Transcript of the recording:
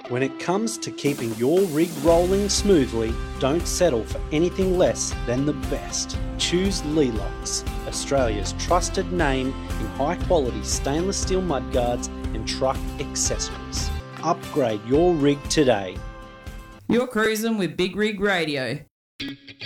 When it comes to keeping your rig rolling smoothly, don't settle for anything less than the best. Choose Leelux, Australia's trusted name in high-quality stainless steel mudguards and truck accessories. Upgrade your rig today. You're cruising with Big Rig Radio.